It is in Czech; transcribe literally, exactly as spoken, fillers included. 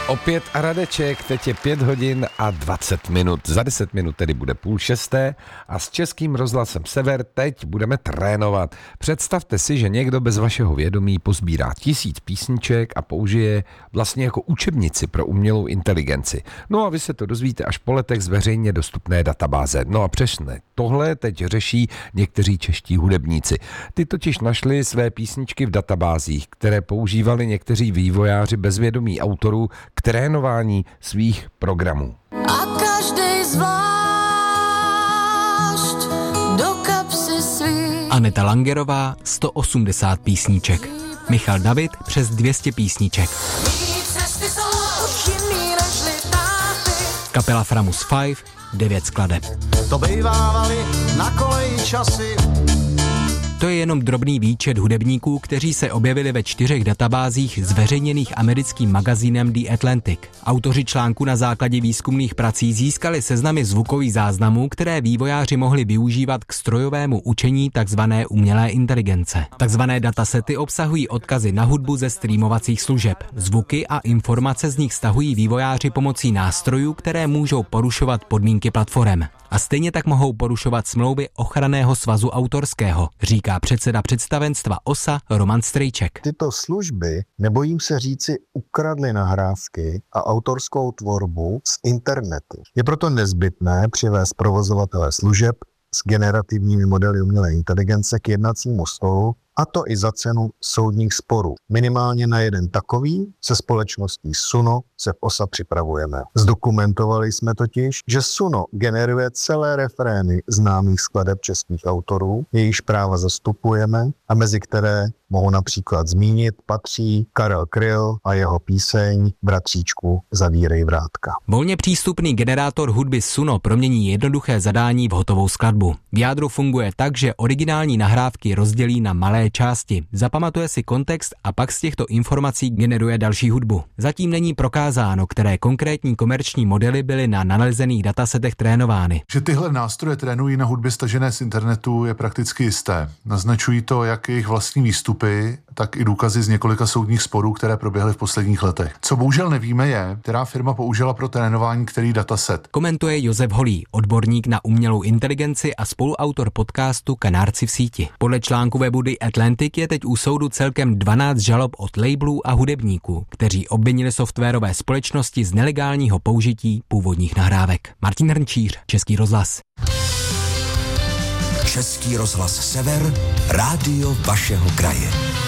Opět a Radeček, teď je pět hodin a dvacet minut. Za deset minut tedy bude půl šesté a s Českým rozhlasem Sever teď budeme trénovat. Představte si, že někdo bez vašeho vědomí pozbírá tisíc písniček a použije vlastně jako učebnici pro umělou inteligenci. No a vy se to dozvíte až po letech z veřejně dostupné databáze. No a přesně tohle teď řeší někteří čeští hudebníci. Ty totiž našli své písničky v databázích, které používali někteří vývojáři bez vědomí autorů k trénování svých programů. A každej zvlášť do kapsy svý. Aneta Langerová sto osmdesát písniček. Michal David přes dvě stě písniček. Kapela Framus pět devět skladeb. To bejvávali na koleji časy. To je jenom drobný výčet hudebníků, kteří se objevili ve čtyřech databázích zveřejněných americkým magazínem The Atlantic. Autoři článku na základě výzkumných prací získali seznamy zvukových záznamů, které vývojáři mohli využívat k strojovému učení tzv. Umělé inteligence. Takzvané datasety obsahují odkazy na hudbu ze streamovacích služeb. Zvuky a informace z nich stahují vývojáři pomocí nástrojů, které můžou porušovat podmínky platform. A stejně tak mohou porušovat smlouvy ochranného svazu autorského, říká předseda představenstva O S A Roman Strejček. Tyto služby, nebojím se říci, ukradly nahrávky a autorskou tvorbu z internetu. Je proto nezbytné přivést provozovatele služeb s generativními modely umělé inteligence k jednacímu stolu, a to i za cenu soudních sporů. Minimálně na jeden takový se společností Suno se v O S A připravujeme. Zdokumentovali jsme totiž, že Suno generuje celé refrény známých skladeb českých autorů, jejichž práva zastupujeme a mezi které mohu například zmínit patří Karel Kryl a jeho píseň Bratříčku, zavírej vrátka. Volně přístupný generátor hudby Suno promění jednoduché zadání v hotovou skladbu. V jádru funguje tak, že originální nahrávky rozdělí na malé části, zapamatuje si kontext a pak z těchto informací generuje další hudbu. Zatím není prokázáno, které konkrétní komerční modely byly na nalezených datasetech trénovány. Že tyhle nástroje trénují na hudbě stažené z internetu je prakticky jisté. Naznačují to jak jejich vlastní výstupy, tak i důkazy z několika soudních sporů, které proběhly v posledních letech. Co bohužel nevíme je, která firma použila pro trénování který dataset. Komentuje Josef Holý, odborník na umělou inteligenci a spoluautor podcastu Kanárci v síti. Podle článku webu The Atlantic je teď u soudu celkem dvanáct žalob od labelů a hudebníků, kteří obvinili softwarové společnosti z nelegálního použití původních nahrávek. Martin Hrnčíř, Český rozhlas. Český rozhlas Sever, rádio vašeho kraje.